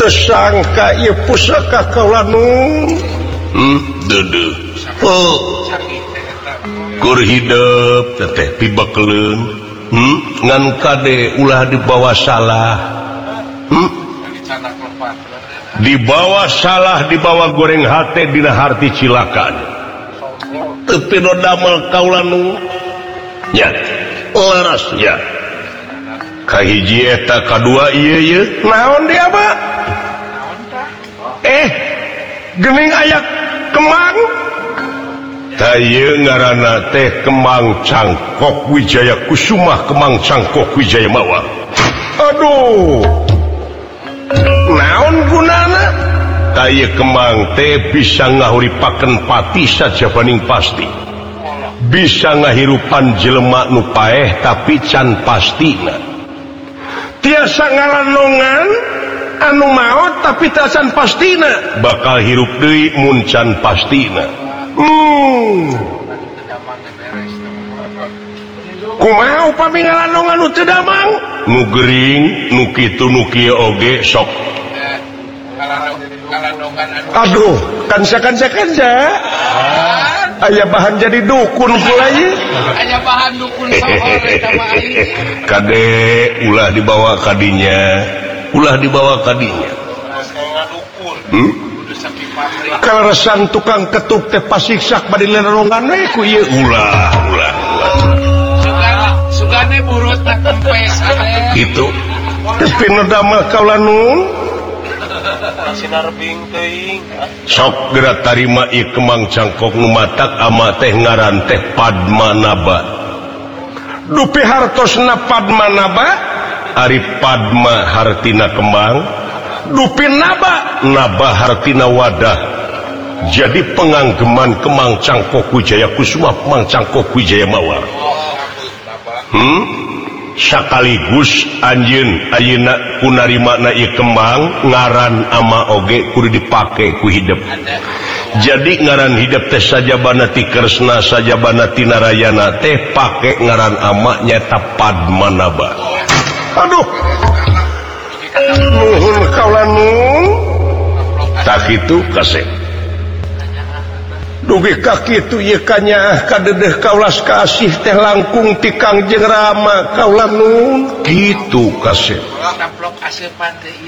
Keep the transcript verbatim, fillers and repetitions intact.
tersangka ieu pusaka kaula nu hmm deudeuh oh kur hidup teteh pibakeleun hmm ngan kade ulah dibawa salah hmm dibawa salah dibawa goreng hate dina harti cilakan tapi no damel kaula nu nya laras nya kahiji eta kadua ieu ieu naon dia Pak eh geuning aya kemang tah ieu ngaranna teh Kemang Cangkok Wijaya Kusuma Kemang Cangkok Wijaya Mawa aduh naon gunana tah ieu kemang teh bisa ngahuripaken pati sajabaning pasti bisa ngahirupan jelema nu paeh tapi can pastina tiasa ngalanongan anu maot tapi tasan pastina bakal hirup deui mun can pastina hmm kumaha upami ngalanongan nu teu damang nu gering nu kitu nu kieu oge sok aduh kansa-kansa-kansa aya bahan jadi dukun pula ieu aya bahan dukun sohor eta mah kade ulah dibawa kadinya ulah dibawa kadinya hmm? Kaleresan tukang ketuk teh pasiksak bade lerongan we ku ieu ulah ulah ulah sugane burutna kempes gitu tapi nu damel kaula nun sinar bing teuing sok geura tarima ieu Kemang Cangkok nu matak ama teh ngaran teh Padmanaba dupi hartosna Padmanaba ari Padma hartina kemang dupi naba naba hartina wadah jadi penganggeman Kemang Cangkok Wijaya Kusuma Kemang Cangkok Wijaya Mawa hmm sakaligus anjeun ayeuna kunarimana ieu kemang ngaran ama oge kudu dipake ku hidup jadi ngaran hidup teh sajabana ti kresna sajabana ti narayana teh pake ngaran ama nyata Padmanaba aduh nuhun kaula nu tak kitu kasep dugi ka kitu ieu kanya kadedeh kaulas kasih teh langkung ti Kangjeng Rama kaula nu kitu kasep